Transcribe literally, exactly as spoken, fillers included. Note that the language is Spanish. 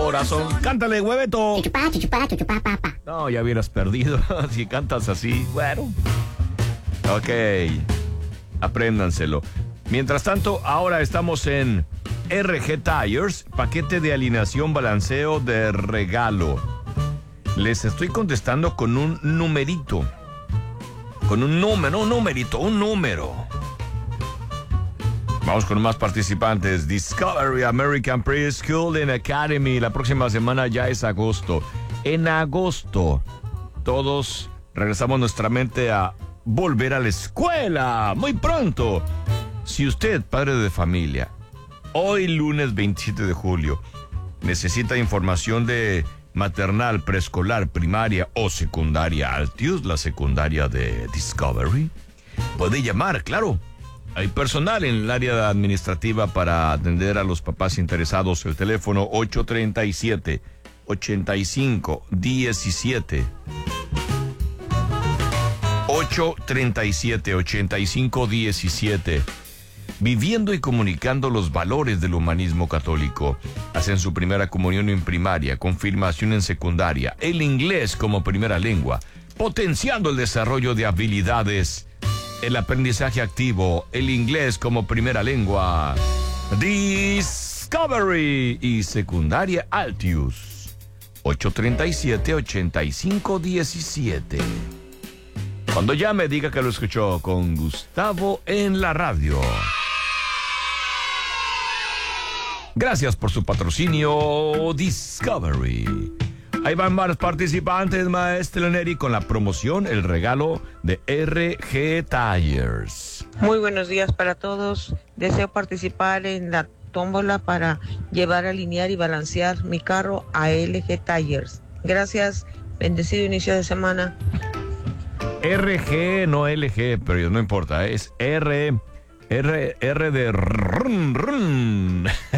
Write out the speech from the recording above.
corazón. Cántale, hueveto. Chuchupá, chuchupá, chuchupá, papá. No, ya hubieras perdido si cantas así. Bueno. Ok. Apréndanselo. Mientras tanto, ahora estamos en R G Tires, paquete de alineación balanceo de regalo. Les estoy contestando con un numerito. Con un número, un numerito, un número. Vamos con más participantes. Discovery American Preschool and Academy. La próxima semana ya es agosto. En agosto, todos regresamos nuestra mente a volver a la escuela. Muy pronto. Si usted, padre de familia, hoy lunes veintisiete de julio, necesita información de maternal, preescolar, primaria o secundaria Altius, la secundaria de Discovery, puede llamar, claro. Hay personal en el área administrativa para atender a los papás interesados. El teléfono ocho treinta y siete, ochenta y cinco, diecisiete. ocho treinta y siete, ochenta y cinco, diecisiete. Viviendo y comunicando los valores del humanismo católico. Hacen su primera comunión en primaria, confirmación en secundaria, el inglés como primera lengua, potenciando el desarrollo de habilidades, el aprendizaje activo, el inglés como primera lengua. Discovery y secundaria Altius. ocho treinta y siete, ochenta y cinco, diecisiete. Cuando llame, diga que lo escuchó con Gustavo en la radio. Gracias por su patrocinio, Discovery. Ahí van varios participantes, maestro Neri, con la promoción, el regalo de R G Tires. Muy buenos días para todos. Deseo participar en la tómbola para llevar, alinear y balancear mi carro a L G Tires. Gracias. Bendecido inicio de semana. R G, no L G, pero no importa, es R, R, R de run, run.